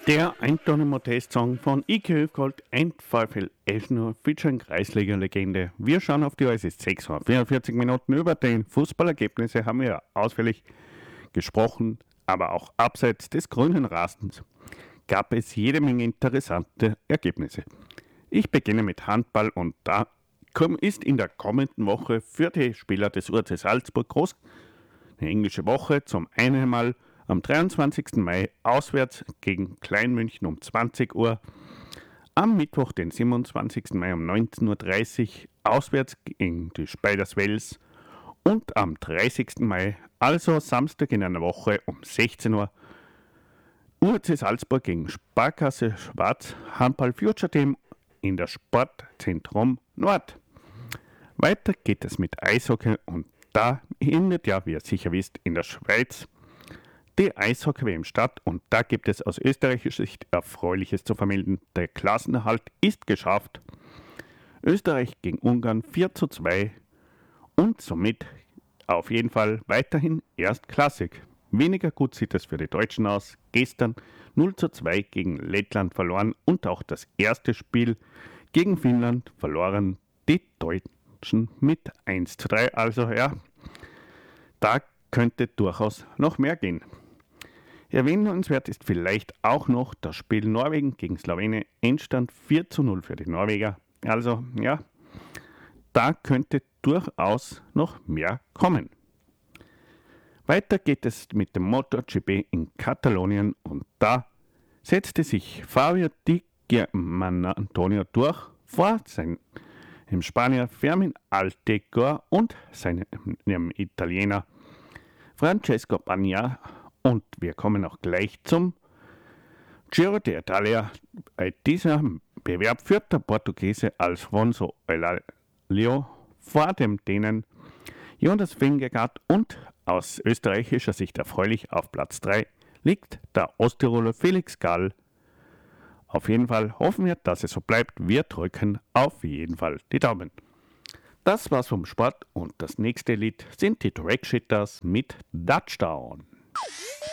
Der Antonio-Modest-Song von IQ Gold und VfL Eschner featuring Kreisliga-Legende. Wir schauen auf die Uhr, es ist 6:44 Minuten. Über den Fußballergebnisse haben wir ja ausführlich gesprochen, aber auch abseits des grünen Rasens gab es jede Menge interessante Ergebnisse. Ich beginne mit Handball und da ist in der kommenden Woche für die Spieler des UAC Salzburg groß eine englische Woche. Zum einen mal am 23. Mai auswärts gegen Kleinmünchen um 20 Uhr. Am Mittwoch, den 27. Mai um 19:30 Uhr auswärts gegen die Spiders Wels. Und am 30. Mai, also Samstag in einer Woche um 16 Uhr, UAC Salzburg gegen Sparkasse Schwarz Handball Future Team in der Sportzentrum Nord. Weiter geht es mit Eishockey und da endet ja, wie ihr sicher wisst, in der Schweiz die Eishockey-WM statt und da gibt es aus österreichischer Sicht Erfreuliches zu vermelden. Der Klassenerhalt ist geschafft. Österreich gegen Ungarn 4:2 und somit auf jeden Fall weiterhin erstklassig. Weniger gut sieht es für die Deutschen aus. Gestern 0:2 gegen Lettland verloren und auch das erste Spiel gegen Finnland verloren die Deutschen mit 1:3. Also ja, da könnte durchaus noch mehr gehen. Erwähnenswert ist vielleicht auch noch das Spiel Norwegen gegen Slowenien. Endstand 4:0 für die Norweger. Also ja, da könnte durchaus noch mehr kommen. Weiter geht es mit dem MotoGP in Katalonien und da setzte sich Fabio Di Gianantonio durch vor seinem Spanier Fermin Altegor und seinem Italiener Francesco Bagnaia. Und wir kommen auch gleich zum Giro d'Italia. Bei diesem Bewerb führt der Portugiese Alfonso Elalio vor dem Dänen Jonas Vingegaard und aus österreichischer Sicht erfreulich auf Platz 3 liegt der Osttiroler Felix Gall. Auf jeden Fall hoffen wir, dass es so bleibt. Wir drücken auf jeden Fall die Daumen. Das war's vom Sport und das nächste Lied sind die Trackshitters mit Touchdown.